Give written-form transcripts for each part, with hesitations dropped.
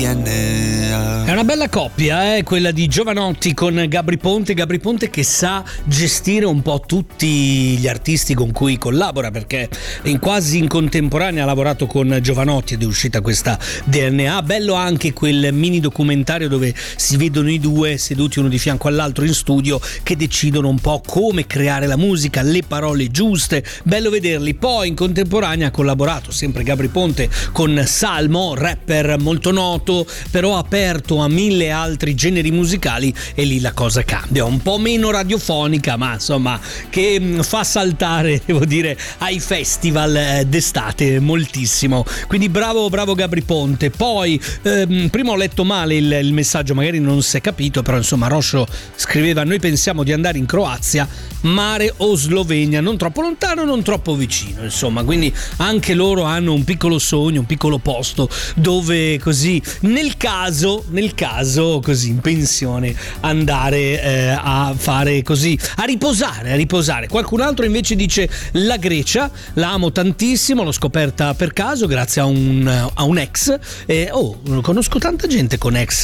È una bella coppia, quella di Jovanotti con Gabry Ponte che sa gestire un po' tutti gli artisti con cui collabora, perché quasi in contemporanea ha lavorato con Jovanotti ed è uscita questa DNA. Bello anche quel mini documentario dove si vedono i due seduti uno di fianco all'altro in studio che decidono un po' come creare la musica, le parole giuste, bello vederli. Poi in contemporanea ha collaborato sempre Gabry Ponte con Salmo, rapper molto noto, però aperto a 1000 altri generi musicali, e lì la cosa cambia, un po' meno radiofonica, ma insomma che fa saltare, devo dire, ai festival d'estate moltissimo. Quindi bravo Gabry Ponte. Poi prima ho letto male il messaggio, magari non si è capito, però insomma Roscio scriveva: noi pensiamo di andare in Croazia, mare o Slovenia, non troppo lontano, non troppo vicino, insomma, quindi anche loro hanno un piccolo sogno, un piccolo posto dove così nel caso così in pensione andare a fare così, a riposare. Qualcun altro invece dice la Grecia, la amo tantissimo, l'ho scoperta per caso grazie a un ex, conosco tanta gente con ex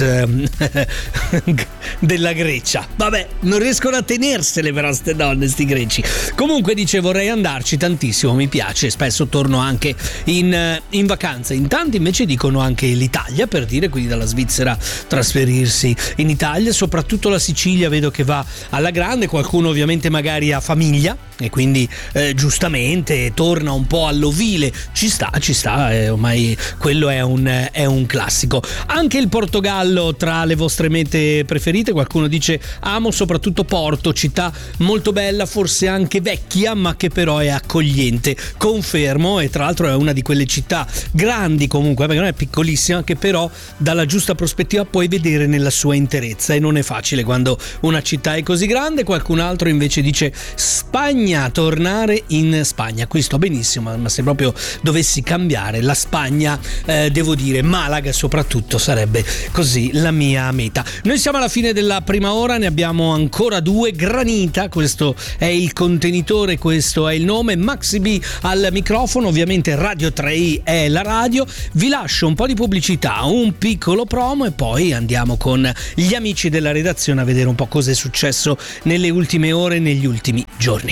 della Grecia, vabbè, non riescono a tenersele però ste donne, sti greci. Comunque dice vorrei andarci tantissimo, mi piace, spesso torno anche in vacanza. In tanti invece dicono anche l'Italia, per dire, quindi dalla Svizzera trasferirsi in Italia, soprattutto la Sicilia vedo che va alla grande. Qualcuno ovviamente magari ha famiglia e quindi giustamente torna un po' all'ovile, ci sta, ormai quello è un classico. Anche il Portogallo tra le vostre mete preferite, qualcuno dice amo soprattutto Porto, città molto bella, forse anche vecchia ma che però è accogliente, confermo, e tra l'altro è una di quelle città grandi comunque, perché non è piccolissima, che però dalla giusta prospettiva puoi vedere nella sua interezza, e non è facile quando una città è così grande. Qualcun altro invece dice Spagna, tornare in Spagna. Qui sto benissimo, ma se proprio dovessi cambiare la Spagna, devo dire Malaga soprattutto sarebbe così la mia meta. Noi siamo alla fine della prima ora, ne abbiamo ancora due. Granita, questo è il contenitore, questo è il nome, Maxi B al microfono, ovviamente Radio 3i è la radio. Vi lascio un po' di pubblicità, un piccolo promo e poi andiamo con gli amici della redazione a vedere un po' cosa è successo nelle ultime ore, negli ultimi giorni.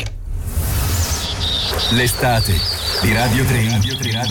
L'estate di Radio 3i.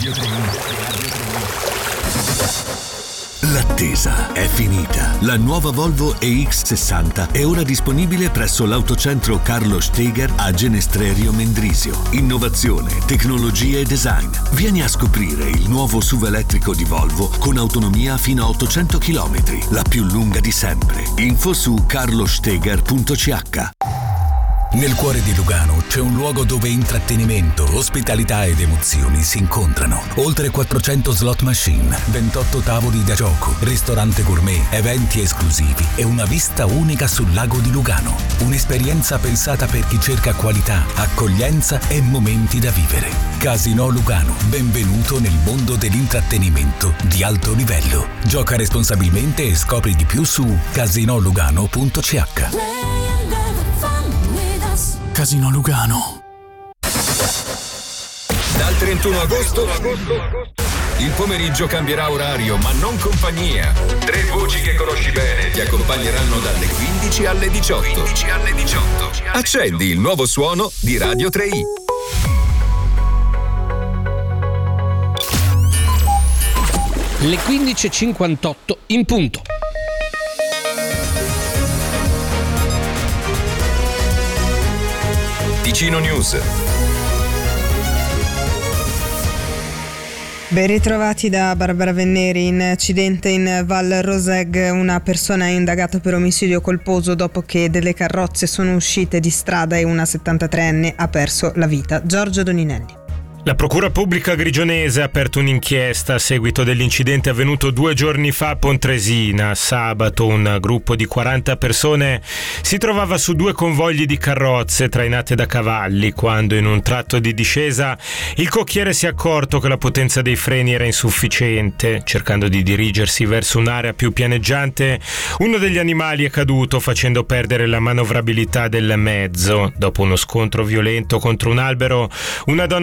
L'attesa è finita. La nuova Volvo EX60 è ora disponibile presso l'autocentro Carlo Steger a Genestrerio Mendrisio. Innovazione, tecnologia e design. Vieni a scoprire il nuovo SUV elettrico di Volvo con autonomia fino a 800 km, la più lunga di sempre. Info su carlosteger.ch. Nel cuore di Lugano c'è un luogo dove intrattenimento, ospitalità ed emozioni si incontrano. Oltre 400 slot machine, 28 tavoli da gioco, ristorante gourmet, eventi esclusivi e una vista unica sul lago di Lugano. Un'esperienza pensata per chi cerca qualità, accoglienza e momenti da vivere. Casino Lugano, benvenuto nel mondo dell'intrattenimento di alto livello. Gioca responsabilmente e scopri di più su casinolugano.ch. Casino Lugano. Dal 31 agosto il pomeriggio cambierà orario, ma non compagnia. 3 voci che conosci bene ti accompagneranno dalle 15 alle 18. Accendi il nuovo suono di Radio 3i. Le 15.58 in punto. Ticino News. Ben ritrovati da Barbara Venneri. Incidente in Val Roseg, una persona è indagata per omicidio colposo dopo che delle carrozze sono uscite di strada e una 73enne ha perso la vita. Giorgio Doninelli. La Procura Pubblica Grigionese ha aperto un'inchiesta a seguito dell'incidente avvenuto 2 giorni fa a Pontresina. Sabato un gruppo di 40 persone si trovava su 2 convogli di carrozze trainate da cavalli quando in un tratto di discesa il cocchiere si è accorto che la potenza dei freni era insufficiente. Cercando di dirigersi verso un'area più pianeggiante, uno degli animali è caduto facendo perdere la manovrabilità del mezzo. Dopo uno scontro violento contro un albero, una donna di 70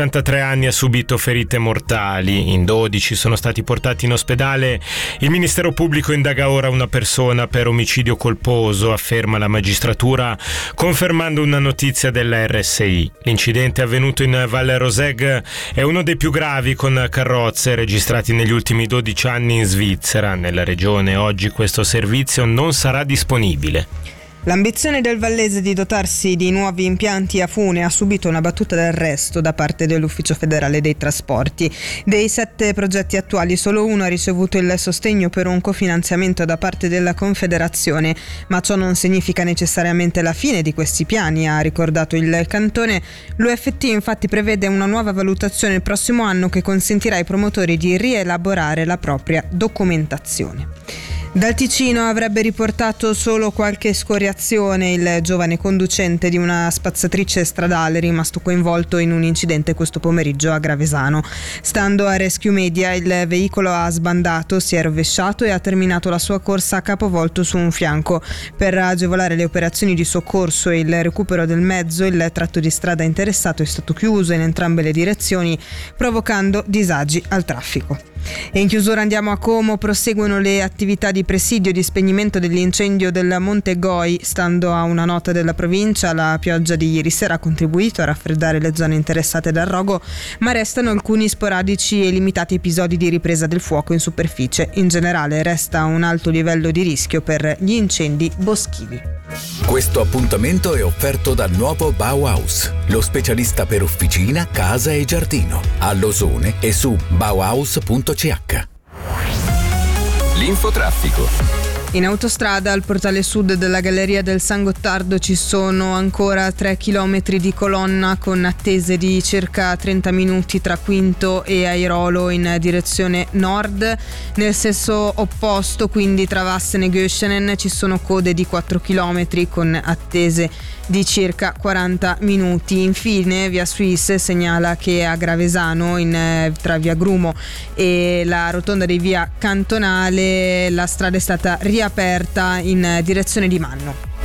63 anni ha subito ferite mortali, in 12 sono stati portati in ospedale. Il Ministero Pubblico indaga ora una persona per omicidio colposo, afferma la magistratura, confermando una notizia della RSI. L'incidente avvenuto in Val Roseg è uno dei più gravi con carrozze registrati negli ultimi 12 anni in Svizzera. Nella regione oggi questo servizio non sarà disponibile. L'ambizione del vallese di dotarsi di nuovi impianti a fune ha subito una battuta d'arresto da parte dell'Ufficio federale dei trasporti. Dei 7 progetti attuali, solo uno ha ricevuto il sostegno per un cofinanziamento da parte della Confederazione, ma ciò non significa necessariamente la fine di questi piani, ha ricordato il cantone. L'UFT infatti prevede una nuova valutazione il prossimo anno che consentirà ai promotori di rielaborare la propria documentazione. Dal Ticino avrebbe riportato solo qualche scoriazione il giovane conducente di una spazzatrice stradale rimasto coinvolto in un incidente questo pomeriggio a Gravesano. Stando a Rescue Media, il veicolo ha sbandato, si è rovesciato e ha terminato la sua corsa capovolto su un fianco. Per agevolare le operazioni di soccorso e il recupero del mezzo, il tratto di strada interessato è stato chiuso in entrambe le direzioni, provocando disagi al traffico. E in chiusura andiamo a Como. Proseguono le attività di presidio e di spegnimento dell'incendio del Monte Goi. Stando a una nota della provincia, la pioggia di ieri sera ha contribuito a raffreddare le zone interessate dal rogo, ma restano alcuni sporadici e limitati episodi di ripresa del fuoco in superficie. In generale resta un alto livello di rischio per gli incendi boschivi. Questo appuntamento è offerto dal nuovo Bauhaus, lo specialista per officina, casa e giardino, a Losone e su bauhaus.ch. L'infotraffico. In autostrada al portale sud della Galleria del San Gottardo ci sono ancora 3 chilometri di colonna con attese di circa 30 minuti tra Quinto e Airolo in direzione nord. Nel senso opposto, quindi tra Vassen e Göschenen, ci sono code di 4 chilometri con attese di circa 40 minuti. Infine Via Suisse segnala che a Gravesano tra Via Grumo e la rotonda di Via Cantonale la strada è stata riaperta in direzione di Manno.